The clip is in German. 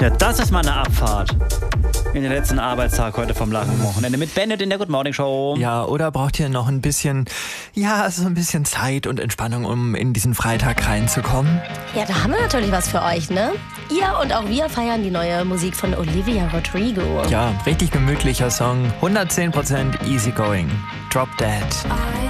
Ja, das ist mal eine Abfahrt. In den letzten Arbeitstag heute vom langen Wochenende mit Bennett in der Good Morning Show. Ja, oder braucht ihr noch ein bisschen, so ein bisschen Zeit und Entspannung, um in diesen Freitag reinzukommen? Ja, da haben wir natürlich was für euch, ne? Ihr und auch wir feiern die neue Musik von Olivia Rodrigo. Ja, richtig gemütlicher Song, 110% easygoing. Drop Dead.